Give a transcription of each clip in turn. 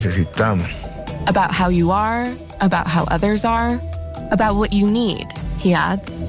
necesitamos. About how you are, about how others are, about what you need, he adds.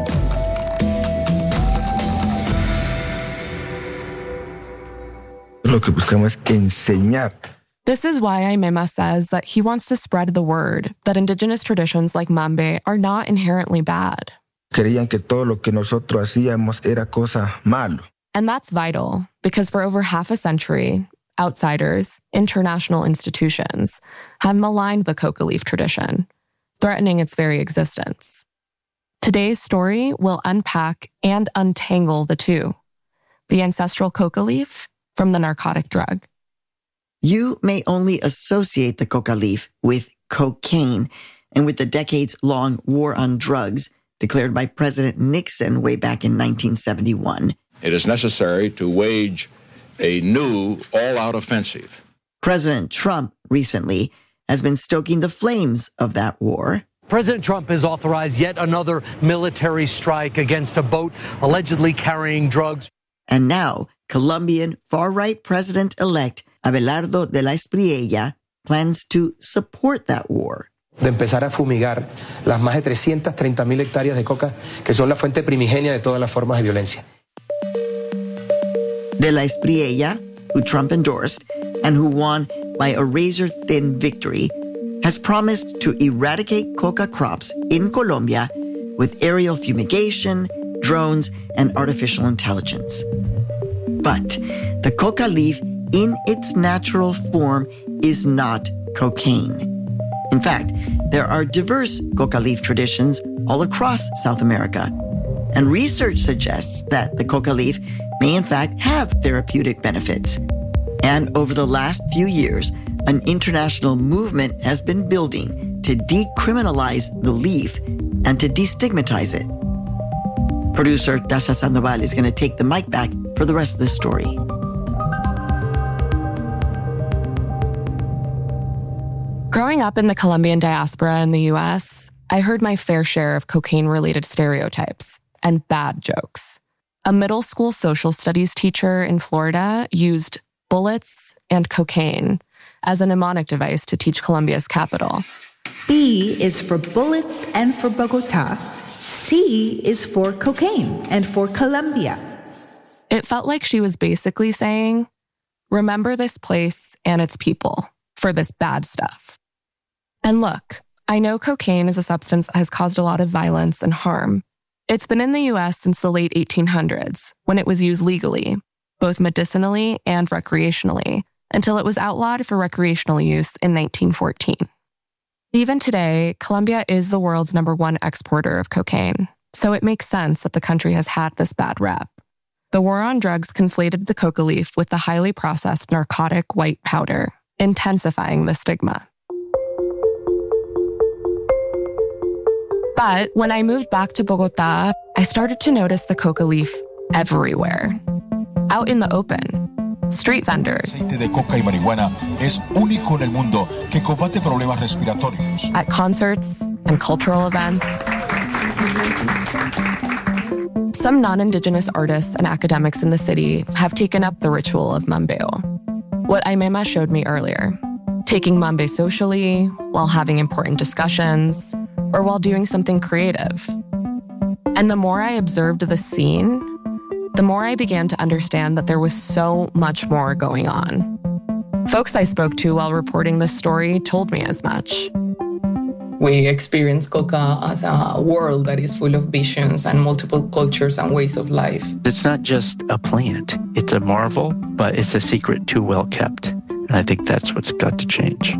Lo que buscamos es enseñar. This is why Aimema says that he wants to spread the word that indigenous traditions like Mambe are not inherently bad. Creían que todo lo que nosotros hacíamos era cosa malo. And that's vital, because for over half a century, outsiders, international institutions, have maligned the coca leaf tradition, threatening its very existence. Today's story will unpack and untangle the two, the ancestral coca leaf from the narcotic drug. You may only associate the coca leaf with cocaine and with the decades-long war on drugs declared by President Nixon way back in 1971. It is necessary to wage a new all-out offensive. President Trump recently has been stoking the flames of that war. President Trump has authorized yet another military strike against a boat allegedly carrying drugs. And now, Colombian far-right president-elect Abelardo de la Espriella plans to support that war. De empezar a fumigar las más de 330,000 hectáreas de coca que son la fuente primigenia de todas las formas de violencia. De la Espriella, who Trump endorsed and who won by a razor-thin victory, has promised to eradicate coca crops in Colombia with aerial fumigation, drones, and artificial intelligence. But the coca leaf in its natural form is not cocaine. In fact, there are diverse coca leaf traditions all across South America, and research suggests that the coca leaf may in fact have therapeutic benefits. And over the last few years, an international movement has been building to decriminalize the leaf and to destigmatize it. Producer Tasha Sandoval is going to take the mic back for the rest of this story. Growing up in the Colombian diaspora in the US, I heard my fair share of cocaine-related stereotypes and bad jokes. A middle school social studies teacher in Florida used bullets and cocaine as a mnemonic device to teach Colombia's capital. B is for bullets and for Bogota. C is for cocaine and for Colombia. It felt like she was basically saying, remember this place and its people for this bad stuff. And look, I know cocaine is a substance that has caused a lot of violence and harm. It's been in the US since the late 1800s, when it was used legally, both medicinally and recreationally, until it was outlawed for recreational use in 1914. Even today, Colombia is the world's #1 exporter of cocaine, so it makes sense that the country has had this bad rep. The war on drugs conflated the coca leaf with the highly processed narcotic white powder, intensifying the stigma. But when I moved back to Bogota, I started to notice the coca leaf everywhere. Out in the open. Street vendors. Aceite de coca y marihuana es único en el mundo que combate problemas respiratorios. At concerts and cultural events. Some non-indigenous artists and academics in the city have taken up the ritual of mambeo. What Aimema showed me earlier. Taking mambe socially, while having important discussions, or while doing something creative. And the more I observed the scene, the more I began to understand that there was so much more going on. Folks I spoke to while reporting this story told me as much. We experience coca as a world that is full of visions and multiple cultures and ways of life. It's not just a plant. It's a marvel, but it's a secret too well kept. And I think that's what's got to change.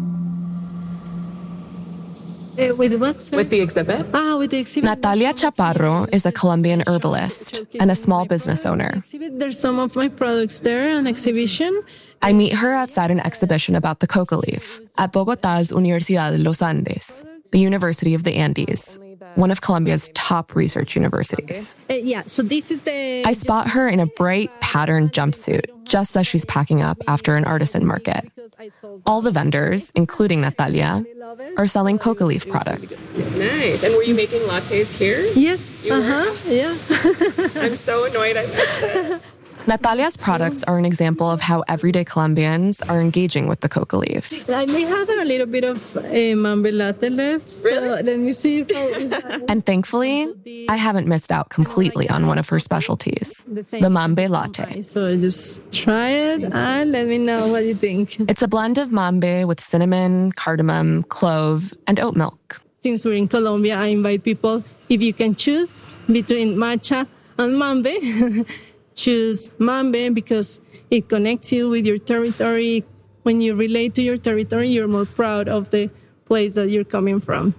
With what, sir? With the exhibit? With the exhibit. Natalia Chaparro is a Colombian herbalist and a small business owner. There's some of my products there, an exhibition. I meet her outside an exhibition about the coca leaf at Bogotá's Universidad de los Andes, the University of the Andes, one of Colombia's top research universities. So this is the... I spot her in a bright patterned jumpsuit, just as she's packing up after an artisan market. All the vendors, including Natalia, are selling coca leaf products. Nice. And were you making lattes here? Yes. You were? Yeah. I'm so annoyed I missed it. Natalia's products are an example of how everyday Colombians are engaging with the coca leaf. I may have a little bit of mambe latte left, so let me see if And thankfully, I haven't missed out completely on one of her specialties, the mambe latte. So just try it and let me know what you think. It's a blend of mambe with cinnamon, cardamom, clove, and oat milk. Since we're in Colombia, I invite people, if you can choose between matcha and mambe, choose mambe because it connects you with your territory. When you relate to your territory, you're more proud of the place that you're coming from.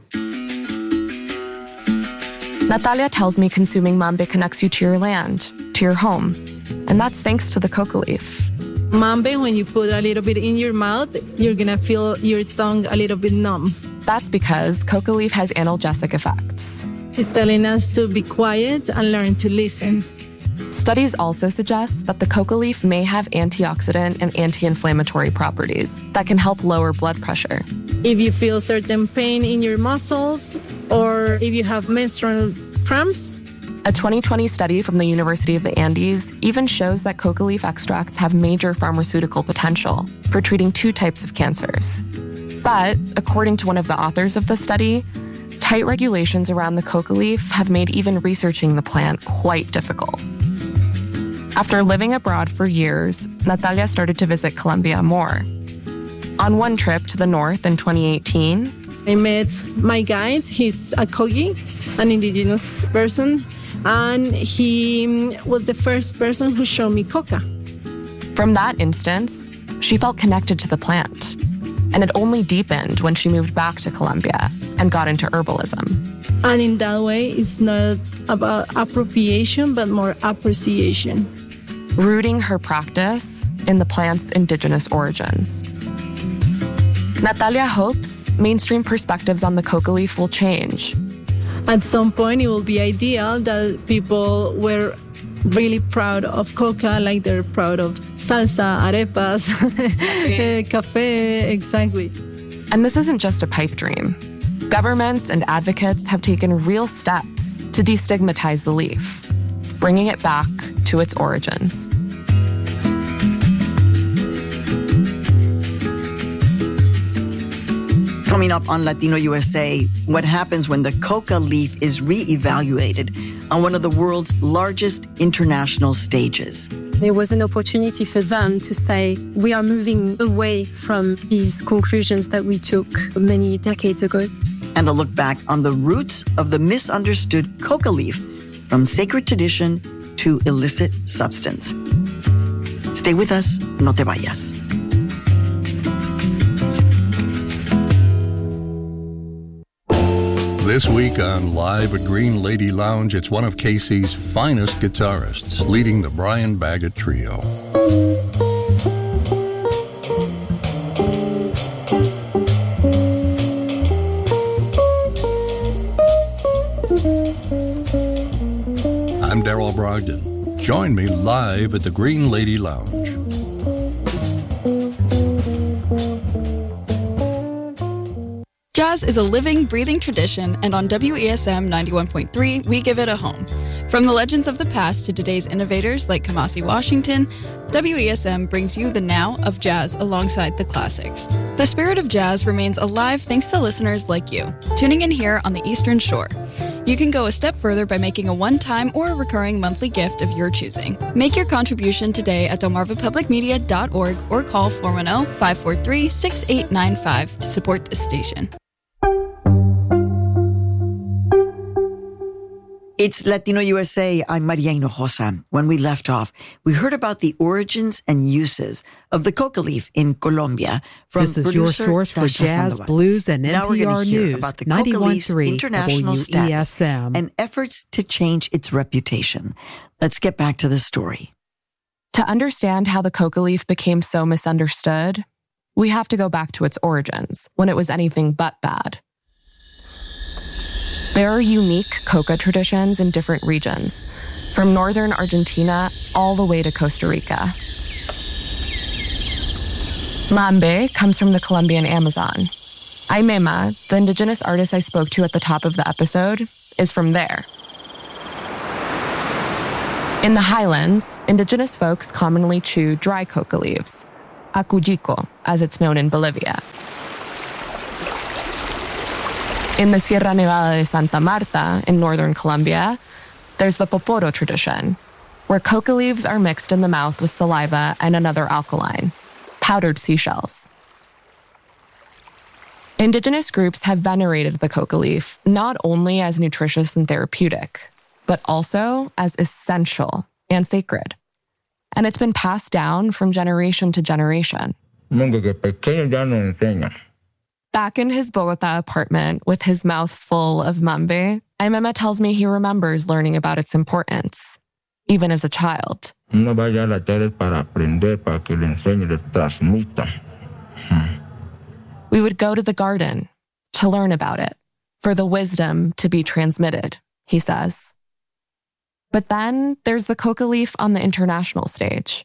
Natalia tells me consuming mambe connects you to your land, to your home. And that's thanks to the coca leaf. Mambe, when you put a little bit in your mouth, you're going to feel your tongue a little bit numb. That's because coca leaf has analgesic effects. It's telling us to be quiet and learn to listen. Studies also suggest that the coca leaf may have antioxidant and anti-inflammatory properties that can help lower blood pressure. If you feel certain pain in your muscles or if you have menstrual cramps. A 2020 study from the University of the Andes even shows that coca leaf extracts have major pharmaceutical potential for treating 2 types of cancers. But, according to one of the authors of the study, tight regulations around the coca leaf have made even researching the plant quite difficult. After living abroad for years, Natalia started to visit Colombia more. On one trip to the north in 2018, I met my guide. He's a Kogi, an indigenous person, and he was the first person who showed me coca. From that instance, she felt connected to the plant, and it only deepened when she moved back to Colombia and got into herbalism. And in that way, it's not about appropriation, but more appreciation. Rooting her practice in the plant's indigenous origins. Natalia hopes mainstream perspectives on the coca leaf will change. At some point, it will be ideal that people were really proud of coca, like they're proud of salsa, arepas, cafe, exactly. And this isn't just a pipe dream. Governments and advocates have taken real steps to destigmatize the leaf, bringing it back to its origins. Coming up on Latino USA, what happens when the coca leaf is re-evaluated on one of the world's largest international stages. There was an opportunity for them to say, we are moving away from these conclusions that we took many decades ago. And a look back on the roots of the misunderstood coca leaf from sacred tradition to illicit substance. Stay with us, no te vayas. This week on Live at Green Lady Lounge, it's one of KC's finest guitarists leading the Brian Baggett Trio. I'm Daryl Brogdon. Join me live at the Green Lady Lounge. Jazz is a living, breathing tradition, and on WESM 91.3, we give it a home. From the legends of the past to today's innovators like Kamasi Washington, WESM brings you the now of jazz alongside the classics. The spirit of jazz remains alive thanks to listeners like you, tuning in here on the Eastern Shore. You can go a step further by making a one-time or a recurring monthly gift of your choosing. Make your contribution today at delmarvapublicmedia.org or call 410-543-6895 to support this station. It's Latino USA. I'm Maria Hinojosa. When we left off, we heard about the origins and uses of the coca leaf in Colombia. From this is your source for jazz, blues, and NPR News, about the coca leaf's 91.3 international status WESM. and efforts to change its reputation. Let's get back to the story. To understand how the coca leaf became so misunderstood, we have to go back to its origins, when it was anything but bad. There are unique coca traditions in different regions, from northern Argentina all the way to Costa Rica. Mambe comes from the Colombian Amazon. Aymema, the indigenous artist I spoke to at the top of the episode, is from there. In the highlands, indigenous folks commonly chew dry coca leaves, acujico, as it's known in Bolivia. In the Sierra Nevada de Santa Marta in northern Colombia, there's the poporo tradition, where coca leaves are mixed in the mouth with saliva and another alkaline, powdered seashells. Indigenous groups have venerated the coca leaf not only as nutritious and therapeutic, but also as essential and sacred. And it's been passed down from generation to generation. Back in his Bogota apartment with his mouth full of mambe, Aimeme tells me he remembers learning about its importance, even as a child. We would go to the garden to learn about it, for the wisdom to be transmitted, he says. But then there's the coca leaf on the international stage.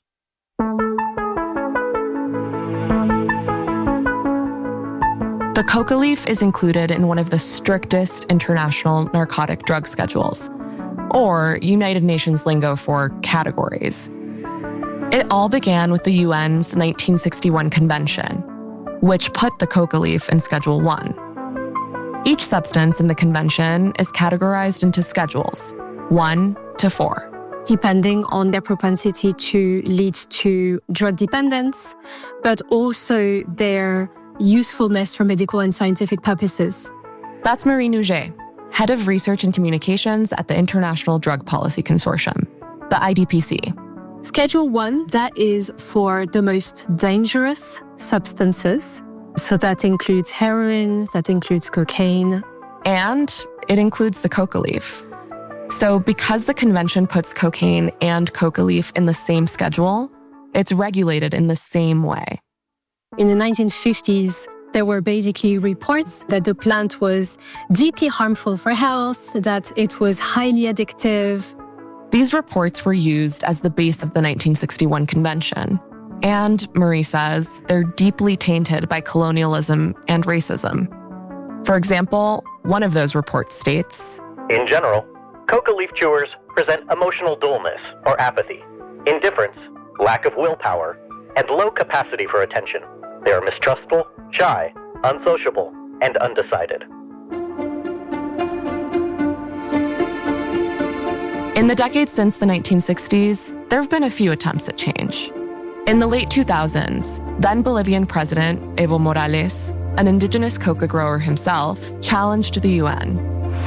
The coca leaf is included in one of the strictest international narcotic drug schedules, or United Nations lingo for categories. It all began with the UN's 1961 convention, which put the coca leaf in Schedule 1. Each substance in the convention is categorized into schedules, 1 to 4. Depending on their propensity to lead to drug dependence, but also their usefulness for medical and scientific purposes. That's Marie Nouget, head of research and communications at the International Drug Policy Consortium, the IDPC. Schedule 1, that is for the most dangerous substances. So that includes heroin, that includes cocaine. And it includes the coca leaf. So because the convention puts cocaine and coca leaf in the same schedule, it's regulated in the same way. In the 1950s, there were basically reports that the plant was deeply harmful for health, that it was highly addictive. These reports were used as the base of the 1961 convention. And, Marie says, they're deeply tainted by colonialism and racism. For example, one of those reports states, in general, coca leaf chewers present emotional dullness or apathy, indifference, lack of willpower, and low capacity for attention. They are mistrustful, shy, unsociable, and undecided. In the decades since the 1960s, there have been a few attempts at change. In the late 2000s, then Bolivian President Evo Morales, an indigenous coca grower himself, challenged the UN.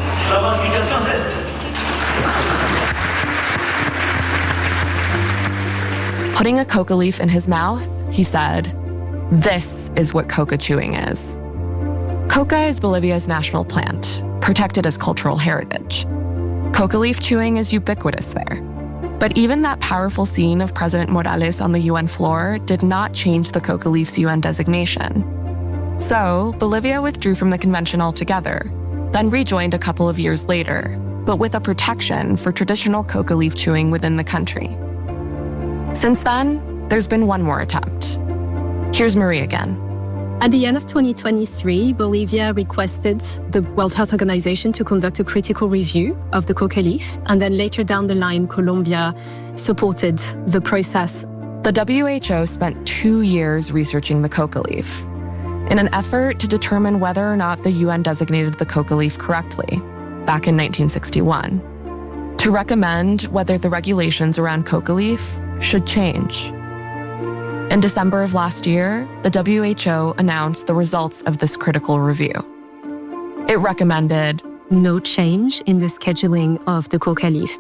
Putting a coca leaf in his mouth, he said, "This is what coca chewing is." Coca is Bolivia's national plant, protected as cultural heritage. Coca leaf chewing is ubiquitous there. But even that powerful scene of President Morales on the UN floor did not change the coca leaf's UN designation. So Bolivia withdrew from the convention altogether, then rejoined a couple of years later, but with a protection for traditional coca leaf chewing within the country. Since then, there's been one more attempt. Here's Marie again. At the end of 2023, Bolivia requested the World Health Organization to conduct a critical review of the coca leaf, and then later down the line, Colombia supported the process. The WHO spent 2 years researching the coca leaf in an effort to determine whether or not the UN designated the coca leaf correctly back in 1961, to recommend whether the regulations around coca leaf should change. In December of last year, the WHO announced the results of this critical review. It recommended no change in the scheduling of the coca leaf,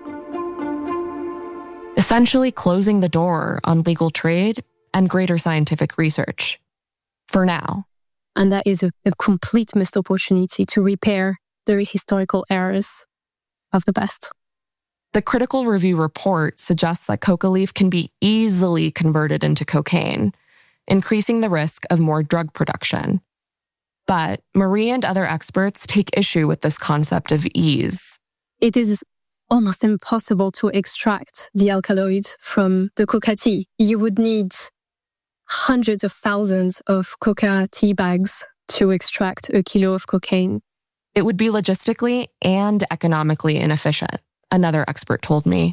essentially closing the door on legal trade and greater scientific research. For now. And that is a complete missed opportunity to repair the historical errors of the past. The critical review report suggests that coca leaf can be easily converted into cocaine, increasing the risk of more drug production. But Marie and other experts take issue with this concept of ease. It is almost impossible to extract the alkaloids from the coca tea. You would need hundreds of thousands of coca tea bags to extract a kilo of cocaine. It would be logistically and economically inefficient, another expert told me.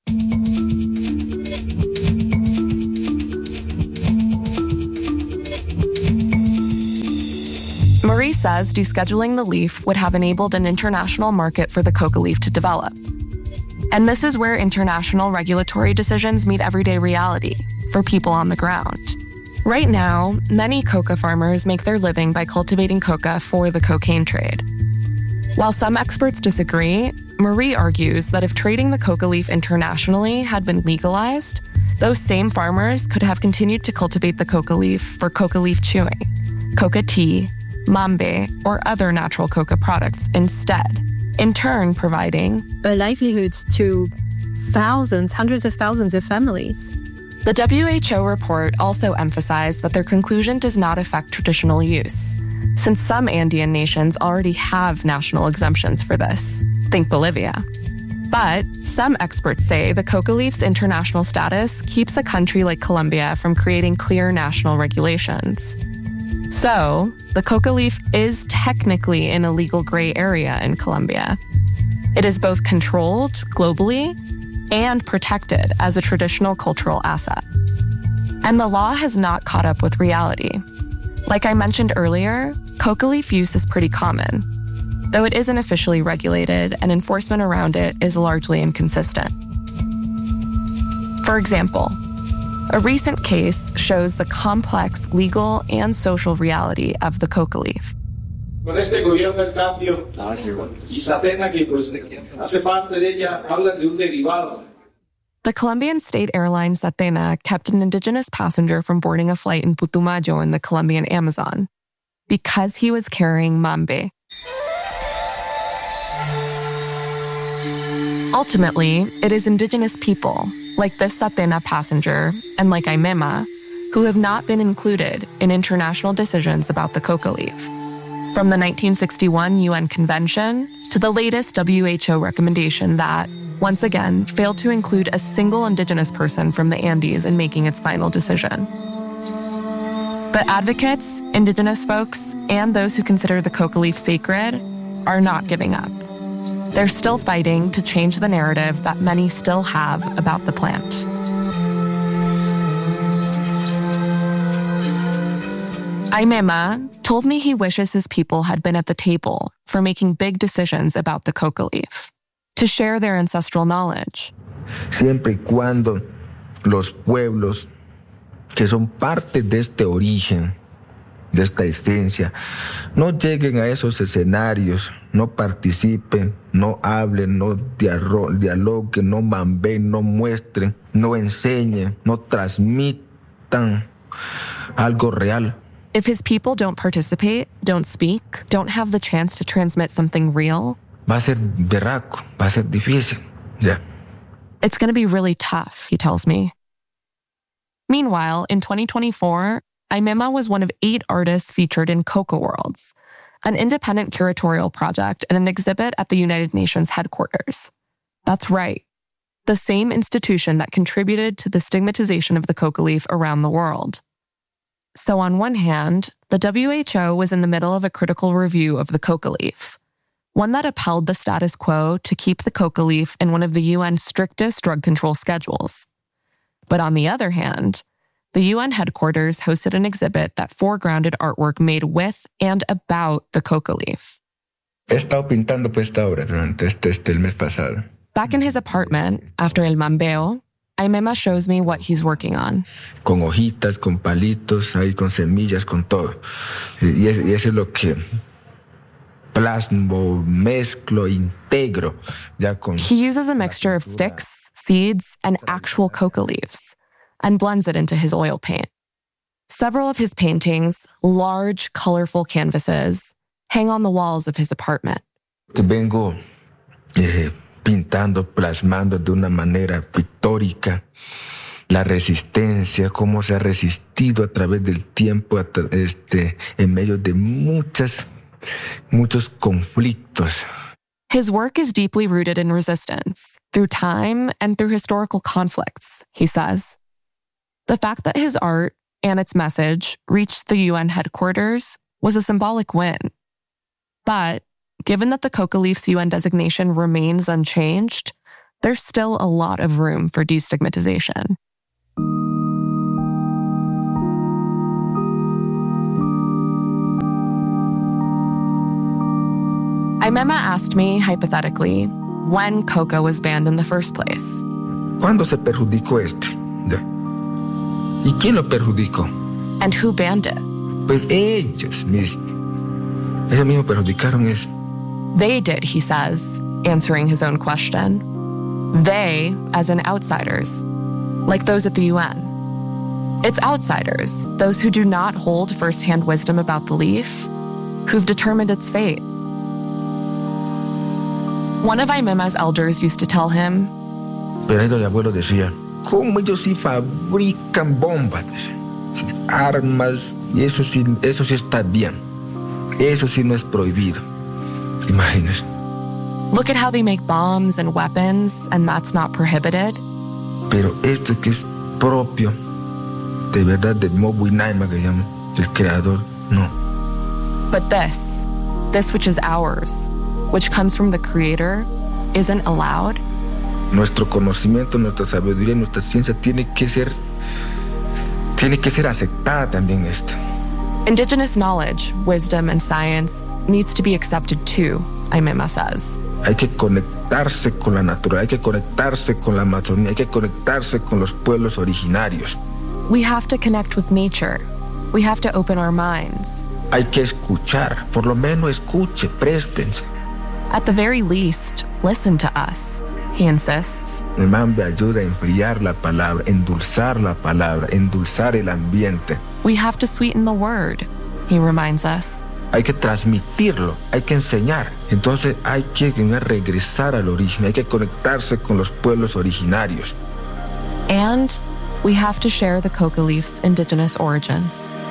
Marie says descheduling the leaf would have enabled an international market for the coca leaf to develop. And this is where international regulatory decisions meet everyday reality for people on the ground. Right now, many coca farmers make their living by cultivating coca for the cocaine trade. While some experts disagree, Marie argues that if trading the coca leaf internationally had been legalized, those same farmers could have continued to cultivate the coca leaf for coca leaf chewing, coca tea, mambe, or other natural coca products instead, in turn providing a livelihood to thousands, hundreds of thousands of families. The WHO report also emphasized that their conclusion does not affect traditional use, since some Andean nations already have national exemptions for this. Think Bolivia. But some experts say the coca leaf's international status keeps a country like Colombia from creating clear national regulations. So, the coca leaf is technically in a legal gray area in Colombia. It is both controlled globally and protected as a traditional cultural asset. And the law has not caught up with reality. Like I mentioned earlier, coca leaf use is pretty common, though it isn't officially regulated and enforcement around it is largely inconsistent. For example, a recent case shows the complex legal and social reality of the coca leaf. Con este gobierno del cambio, y Satena, que hace parte de ella, hablan de un derivado. The Colombian state airline Satena kept an indigenous passenger from boarding a flight in Putumayo in the Colombian Amazon because he was carrying mambe. Ultimately, it is indigenous people, like this Satena passenger and like Aimema, who have not been included in international decisions about the coca leaf. From the 1961 UN Convention to the latest WHO recommendation that, once again, failed to include a single indigenous person from the Andes in making its final decision. But advocates, indigenous folks, and those who consider the coca leaf sacred are not giving up. They're still fighting to change the narrative that many still have about the plant. Aimema told me he wishes his people had been at the table for making big decisions about the coca leaf, to share their ancestral knowledge. Siempre y cuando los pueblos que son parte de este origen, de esta esencia, no lleguen a esos escenarios, no participen, no hablen, no dialoguen, no mambeen, no muestren, no enseñen, no transmitan algo real. If his people don't participate, don't speak, don't have the chance to transmit something real, va a ser berraco, va a ser difícil, ya. It's going to be really tough, he tells me. Meanwhile, in 2024, Aimema was one of 8 artists featured in Coca Worlds, an independent curatorial project and an exhibit at the United Nations headquarters. That's right, the same institution that contributed to the stigmatization of the coca leaf around the world. So on one hand, the WHO was in the middle of a critical review of the coca leaf, one that upheld the status quo to keep the coca leaf in one of the UN's strictest drug control schedules. But on the other hand, the UN headquarters hosted an exhibit that foregrounded artwork made with and about the coca leaf. He estado pintando pues esta obra durante el mes pasado. Back in his apartment, after el mambeo, Aimema shows me what he's working on. Con hojitas, con palitos, ahí con semillas, con todo. Y eso es lo que plasmo, mezclo, integro. Ya con he uses a mixture of sticks, seeds, and actual coca leaves, and blends it into his oil paint. Several of his paintings, large, colorful canvases, hang on the walls of his apartment. Que vengo pintando, plasmando de una manera pictórica la resistencia, cómo se ha resistido a través del tiempo, en medio de muchos conflictos. His work is deeply rooted in resistance, through time and through historical conflicts, he says. The fact that his art and its message reached the UN headquarters was a symbolic win. But given that the coca leaf's UN designation remains unchanged, there's still a lot of room for destigmatization. Aimema asked me, hypothetically, when coca was banned in the first place. ¿Cuándo se perjudicó este? ¿Y quién lo perjudicó? And who banned it? Pues ellos mismos. Ellos mismos perjudicaron eso. They did, he says, answering his own question. They, as in outsiders, like those at the UN. It's outsiders, those who do not hold first-hand wisdom about the leaf, who've determined its fate. One of Aimema's elders used to tell him, pero ahí el abuelo decía, ¿cómo ellos sí fabrican bombas? Armas, y eso sí está bien. Eso sí no es prohibido. Imagínense. Look at how they make bombs and weapons, and that's not prohibited. Pero esto que es propio, de verdad, del Mobuinaima que llama, del creador, no. But this which is ours, which comes from the creator, isn't allowed. Nuestro conocimiento, nuestra sabiduría, nuestra ciencia tiene que ser aceptada también esto. Indigenous knowledge, wisdom, and science needs to be accepted too, Aimema says. Hay que conectarse con la naturaleza, hay que conectarse con la Amazonía, hay que conectarse con los pueblos originarios. We have to connect with nature. We have to open our minds. Hay que escuchar, por lo menos escuche, préstense. At the very least, listen to us, he insists. El Mambe ayuda a enfriar la palabra, endulzar el ambiente. We have to sweeten the word, he reminds us. Hay que transmitirlo, hay que enseñar. Entonces hay que regresar al origen, hay que conectarse con los pueblos originarios. And we have to share the coca leaf's indigenous origins.